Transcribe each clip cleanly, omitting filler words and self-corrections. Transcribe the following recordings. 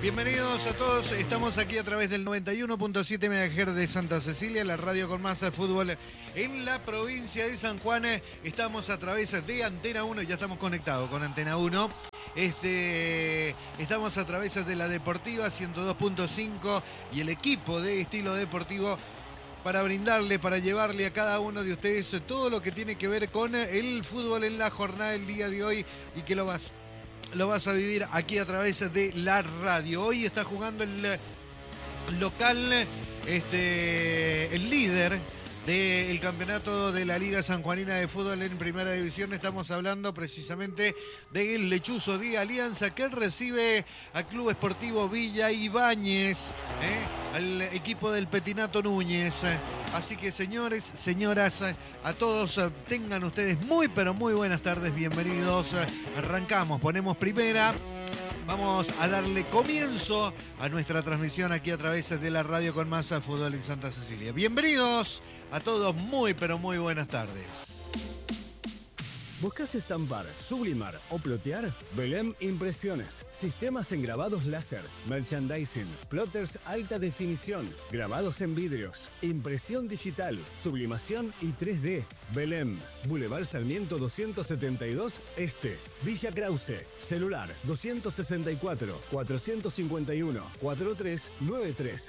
Bienvenidos a todos, estamos aquí a través del 91.7 MHz de Santa Cecilia, la radio con más fútbol en la provincia de San Juan. Estamos a través de Antena 1, ya estamos conectados con Antena 1. Estamos a través de la Deportiva 102.5 y el equipo de Estilo Deportivo para brindarle, para llevarle a cada uno de ustedes todo lo que tiene que ver con el fútbol en la jornada del día de hoy y que lo vas a vivir aquí a través de la radio. Hoy está jugando el local, el líder del campeonato de la Liga Sanjuanina de Fútbol en Primera División. Estamos hablando precisamente del Lechuzo de Alianza, que recibe al Club Esportivo Villa Ibáñez, al equipo del Petinato Núñez. Así que, señores, señoras, a todos tengan ustedes muy, pero muy buenas tardes, bienvenidos. Arrancamos, ponemos primera. Vamos a darle comienzo a nuestra transmisión aquí a través de la radio con más fútbol en Santa Cecilia. Bienvenidos a todos, muy pero muy buenas tardes. ¿Buscas estampar, sublimar o plotear? Belém Impresiones. Sistemas en grabados láser, merchandising, plotters alta definición, grabados en vidrios, impresión digital, sublimación y 3D. Belém, Boulevard Sarmiento 272 Este, Villa Krause. Celular 264 451 4393.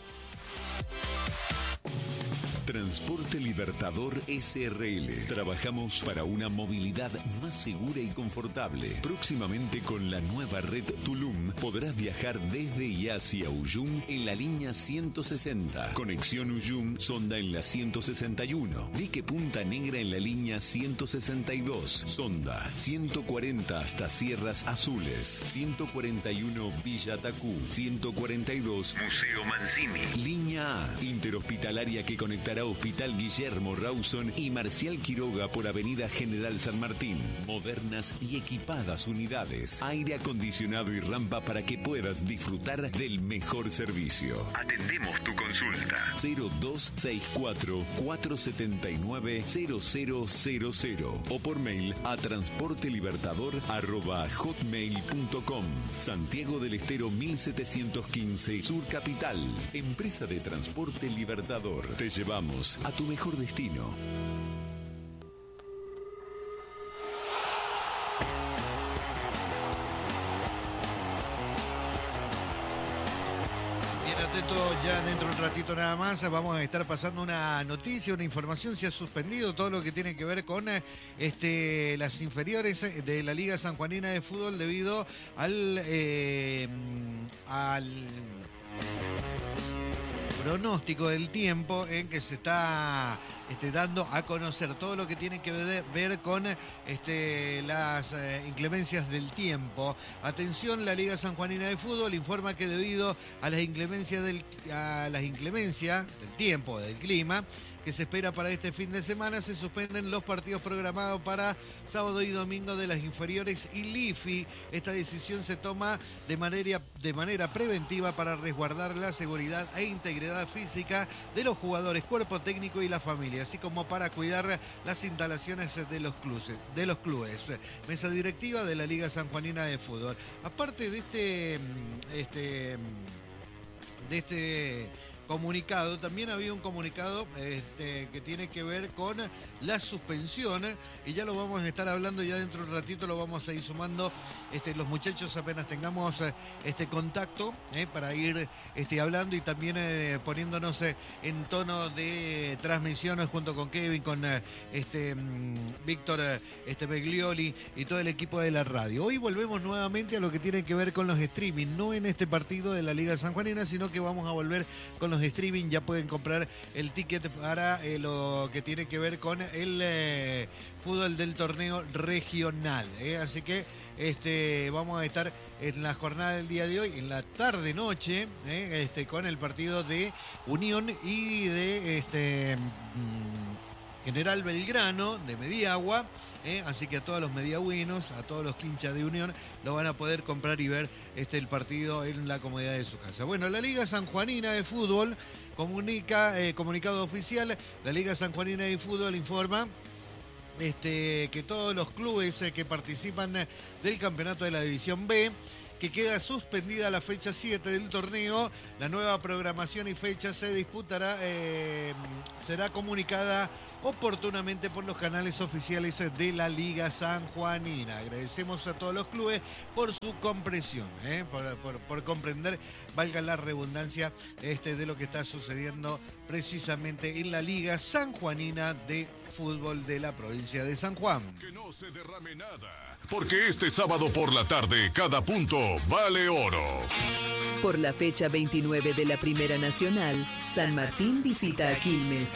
Transporte Libertador SRL. Trabajamos para una movilidad más segura y confortable. Próximamente con la nueva red Tulum podrás viajar desde y hacia Uyum en la línea 160. Conexión Uyum-Sonda en la 161. Dique Punta Negra en la línea 162. Sonda 140 hasta Sierras Azules. 141 Villa Tacú. 142 Museo Mancini. Línea A. Interhospitalaria que conectará Hospital Guillermo Rawson y Marcial Quiroga por Avenida General San Martín. Modernas y equipadas unidades. Aire acondicionado y rampa para que puedas disfrutar del mejor servicio. Atendemos tu consulta. 0264-479-0000 o por mail a transportelibertador@hotmail.com. Santiago del Estero 1715 Sur Capital. Empresa de Transporte Libertador. Te llevamos a tu mejor destino. Bien atento, ya dentro de un ratito nada más vamos a estar pasando una noticia, una información. Se ha suspendido todo lo que tiene que ver con las inferiores de la Liga Sanjuanina de Fútbol debido al pronóstico del tiempo en que se está dando a conocer todo lo que tiene que ver con las inclemencias del tiempo. Atención, la Liga Sanjuanina de Fútbol informa que debido a las inclemencias del tiempo, del clima, que se espera para este fin de semana, se suspenden los partidos programados para sábado y domingo de las inferiores y LIFI. Esta decisión se toma de manera preventiva para resguardar la seguridad e integridad física de los jugadores, cuerpo técnico y la familia, así como para cuidar las instalaciones de los clubes. Mesa directiva de la Liga Sanjuanina de Fútbol. Aparte de este comunicado, también había un comunicado que tiene que ver con la suspensión, y ya lo vamos a estar hablando, ya dentro de un ratito lo vamos a ir sumando los muchachos apenas tengamos contacto para ir hablando y también poniéndonos en tono de transmisión junto con Kevin, con Víctor Beglioli y todo el equipo de la radio. Hoy volvemos nuevamente a lo que tiene que ver con los streaming, no en este partido de la Liga Sanjuanina, sino que vamos a volver con los streaming. Ya pueden comprar el ticket para lo que tiene que ver con el fútbol del torneo regional, así que vamos a estar en la jornada del día de hoy, en la tarde-noche, con el partido de Unión y de General Belgrano, de Mediagua. Así que a todos los mediagüinos, a todos los hinchas de Unión, lo van a poder comprar y ver el partido en la comodidad de su casa. Bueno, la Liga Sanjuanina de Fútbol comunicado oficial, la Liga Sanjuanina de Fútbol informa que todos los clubes que participan del campeonato de la División B que queda suspendida la fecha 7 del torneo. La nueva programación y fecha se disputará, será comunicada oportunamente por los canales oficiales de la Liga Sanjuanina. Agradecemos a todos los clubes por su comprensión, por comprender, valga la redundancia, de lo que está sucediendo precisamente en la Liga Sanjuanina de Fútbol de la provincia de San Juan. Que no se derrame nada, porque este sábado por la tarde cada punto vale oro. Por la fecha 29 de la Primera Nacional, San Martín visita a Quilmes.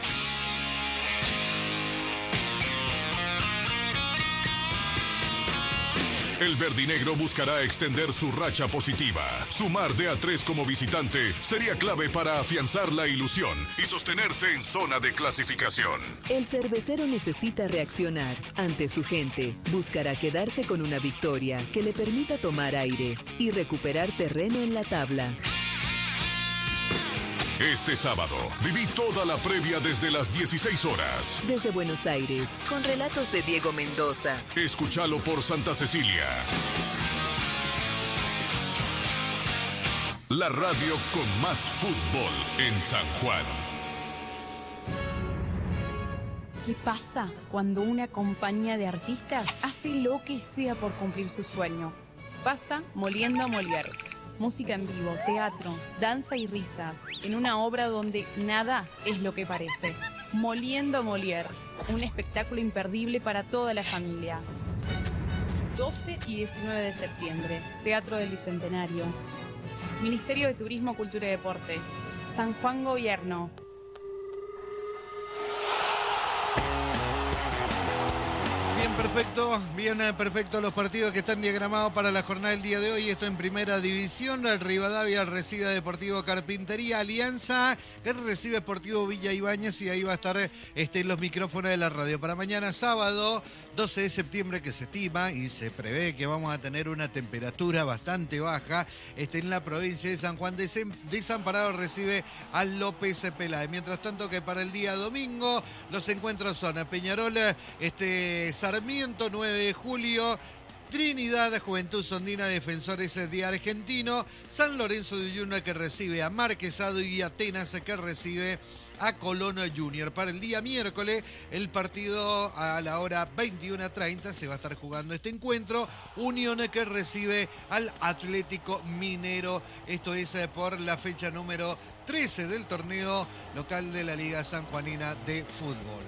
El verdinegro buscará extender su racha positiva. Sumar de a 3 como visitante sería clave para afianzar la ilusión y sostenerse en zona de clasificación. El cervecero necesita reaccionar ante su gente. Buscará quedarse con una victoria que le permita tomar aire y recuperar terreno en la tabla. Este sábado, viví toda la previa desde las 16 horas. Desde Buenos Aires, con relatos de Diego Mendoza. Escúchalo por Santa Cecilia. La radio con más fútbol en San Juan. ¿Qué pasa cuando una compañía de artistas hace lo que sea por cumplir su sueño? Pasa Moliendo a Molière. Música en vivo, teatro, danza y risas, en una obra donde nada es lo que parece. Moliendo a Molière, un espectáculo imperdible para toda la familia. 12 y 19 de septiembre, Teatro del Bicentenario. Ministerio de Turismo, Cultura y Deporte. San Juan Gobierno. Bien perfecto los partidos que están diagramados para la jornada del día de hoy. Esto en Primera División. Rivadavia recibe a Deportivo Carpintería. Alianza que recibe Deportivo Villa Ibáñez, y ahí va a estar los micrófonos de la radio. Para mañana sábado 12 de septiembre, que se estima y se prevé que vamos a tener una temperatura bastante baja en la provincia de San Juan. Desamparado recibe al López Peláez. Mientras tanto, que para el día domingo los encuentros son a Peñarol, Sarmiento, 9 de julio, Trinidad, Juventud Sondina, Defensores de Argentino, San Lorenzo de Uyuna, que recibe a Marquesado, y Atenas, que recibe a Colón Junior. Para el día miércoles, el partido a la hora 21:30 se va a estar jugando este encuentro. Unión, que recibe al Atlético Minero. Esto es por la fecha número 13 del torneo local de la Liga Sanjuanina de Fútbol.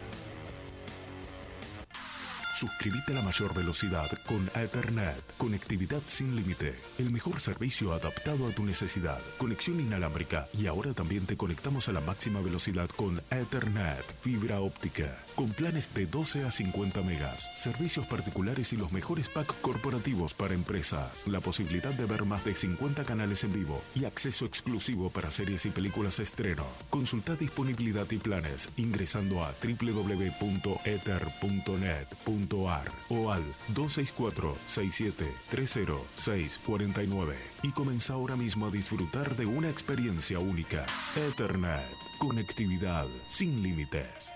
Suscríbete a la mayor velocidad con Ethernet. Conectividad sin límite. El mejor servicio adaptado a tu necesidad. Conexión inalámbrica. Y ahora también te conectamos a la máxima velocidad con Ethernet. Fibra óptica. Con planes de 12 a 50 megas. Servicios particulares y los mejores packs corporativos para empresas. La posibilidad de ver más de 50 canales en vivo. Y acceso exclusivo para series y películas estreno. Consulta disponibilidad y planes ingresando a www.ether.net.ar o al 264-6730-649 y comienza ahora mismo a disfrutar de una experiencia única. Ethernet, conectividad sin límites.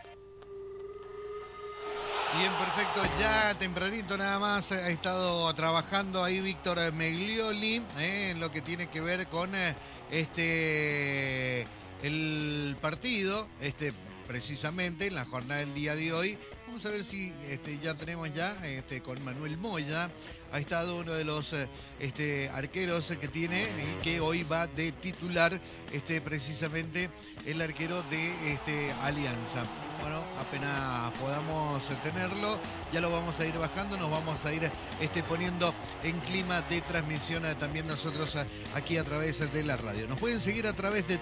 Bien, perfecto. Ya tempranito nada más ha estado trabajando ahí Víctor Meglioli en lo que tiene que ver con el partido, precisamente en la jornada del día de hoy. Vamos a ver si ya tenemos con Manuel Moya. Ha estado uno de los arqueros que tiene y que hoy va de titular, precisamente el arquero de Alianza. Bueno, apenas podamos tenerlo, ya lo vamos a ir bajando, nos vamos a ir poniendo en clima de transmisión también nosotros aquí a través de la radio. Nos pueden seguir a través de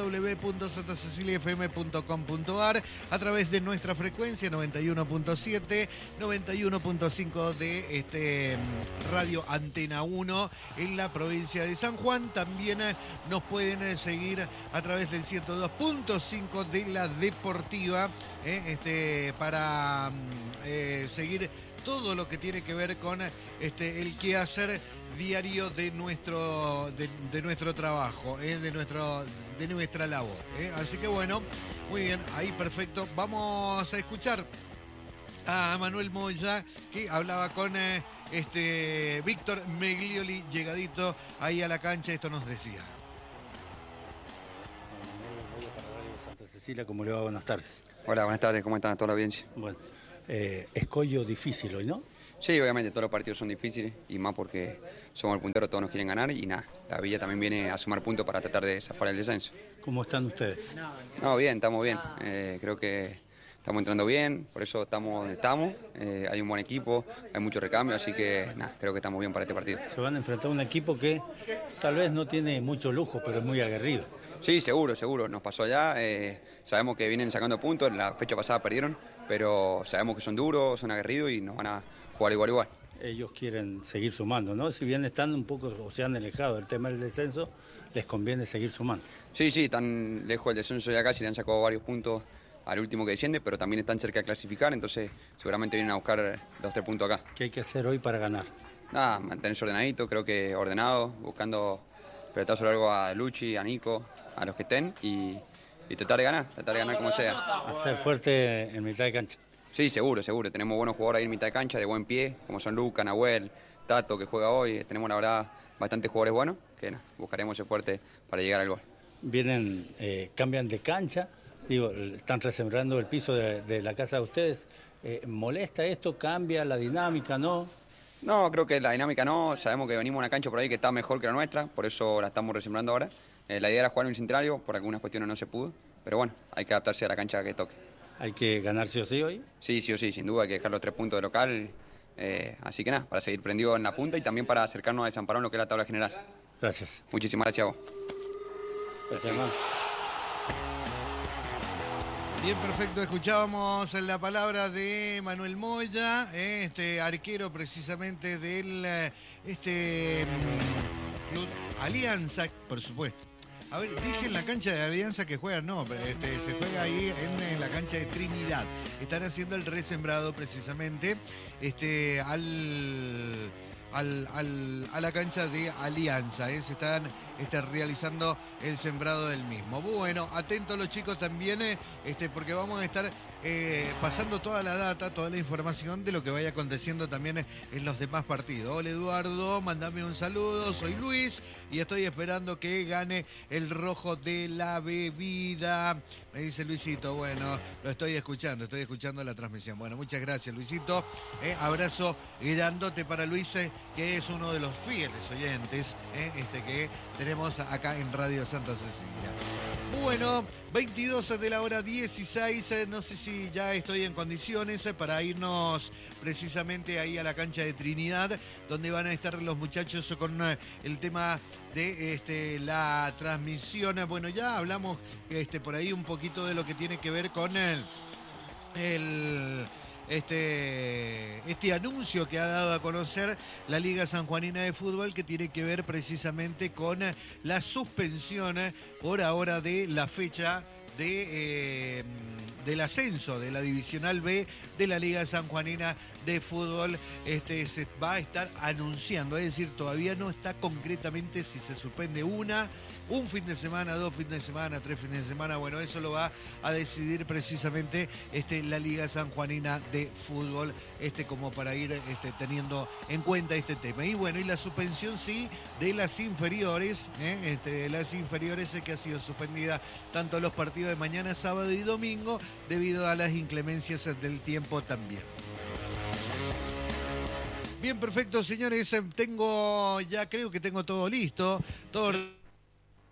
www.santaceciliafm.com.ar, a través de nuestra frecuencia 91.7, 91.5 de Radio Antena 1 en la provincia de San Juan. También nos pueden seguir a través del 102.5 de la Deportiva, para seguir todo lo que tiene que ver con el quehacer diario de nuestro trabajo, de nuestra labor. Así que bueno, muy bien, ahí perfecto. Vamos a escuchar a Manuel Moya, que hablaba con Víctor Meglioli, llegadito ahí a la cancha. Esto nos decía. Santa Cecilia, ¿cómo le va? Buenas tardes. Hola, buenas tardes, ¿cómo están toda la audiencia? Bueno, escollo difícil hoy, ¿no? Sí, obviamente todos los partidos son difíciles y más porque somos el puntero, todos nos quieren ganar y nada, la Villa también viene a sumar puntos para tratar de zafar el descenso. ¿Cómo están ustedes? No, bien, estamos bien, creo que estamos entrando bien, por eso estamos donde estamos, hay un buen equipo, hay mucho recambio, así que nada, creo que estamos bien para este partido. Se van a enfrentar a un equipo que tal vez no tiene mucho lujo, pero es muy aguerrido. Sí, seguro, nos pasó allá, sabemos que vienen sacando puntos, la fecha pasada perdieron, pero sabemos que son duros, son aguerridos y nos van a jugar igual. Ellos quieren seguir sumando, ¿no? Si bien están un poco o se han alejado del tema del descenso, les conviene seguir sumando. Sí, están lejos del descenso de acá, si le han sacado varios puntos al último que desciende, pero también están cerca de clasificar, entonces seguramente vienen a buscar 2-3 puntos acá. ¿Qué hay que hacer hoy para ganar? Nada, mantenerse ordenadito, creo que ordenado, buscando pelotazo largo a Luchi, a Nico, a los que estén y tratar de ganar como sea. Hacer fuerte en mitad de cancha. Sí, seguro, tenemos buenos jugadores ahí en mitad de cancha, de buen pie, como son Luca, Nahuel, Tato, que juega hoy, tenemos la verdad bastantes jugadores buenos, que nada, buscaremos ser fuerte para llegar al gol. Vienen, cambian de cancha, digo, están resembrando el piso de la casa de ustedes. ¿Molesta esto? ¿Cambia la dinámica? ¿No? No, creo que la dinámica no, sabemos que venimos a una cancha por ahí que está mejor que la nuestra, por eso la estamos resembrando ahora. La idea era jugar en un centenario, por algunas cuestiones no se pudo, pero bueno, hay que adaptarse a la cancha que toque. ¿Hay que ganar sí o sí hoy? Sí, sin duda, hay que dejar los 3 puntos de local, así que nada, para seguir prendido en la punta y también para acercarnos a Desamparón, lo que es la tabla general. Gracias. Muchísimas gracias a vos. Gracias, hermano. Bien, perfecto. Escuchábamos la palabra de Manuel Moya, arquero precisamente del Club Alianza, por supuesto. A ver, dije en la cancha de Alianza que juegan, no, se juega ahí en la cancha de Trinidad. Están haciendo el resembrado precisamente a la cancha de Alianza. Se están realizando el sembrado del mismo. Bueno, atentos los chicos también, porque vamos a estar pasando toda la data, toda la información de lo que vaya aconteciendo también en los demás partidos. Hola Eduardo, mandame un saludo, soy Luis y estoy esperando que gane el rojo de la bebida. Me dice Luisito, bueno, lo estoy escuchando la transmisión. Bueno, muchas gracias Luisito. Abrazo grandote para Luis, que es uno de los fieles oyentes que tenemos acá en Radio Santa Cecilia. Bueno, 22 de la hora 16, no sé si ya estoy en condiciones para irnos precisamente ahí a la cancha de Trinidad, donde van a estar los muchachos con el tema de la transmisión. Bueno, ya hablamos por ahí un poquito de lo que tiene que ver con este anuncio que ha dado a conocer la Liga Sanjuanina de Fútbol, que tiene que ver precisamente con la suspensión por ahora de la fecha del ascenso de la Divisional B de la Liga Sanjuanina de Fútbol. Se va a estar anunciando, es decir, todavía no está concretamente si se suspende un fin de semana, 2 fines de semana, 3 fines de semana. Bueno, eso lo va a decidir precisamente la Liga Sanjuanina de Fútbol, como para ir teniendo en cuenta este tema. Y bueno, y la suspensión sí de las inferiores, que ha sido suspendida tanto los partidos de mañana, sábado y domingo, debido a las inclemencias del tiempo también. Bien, perfecto, señores. Creo que tengo todo listo, todo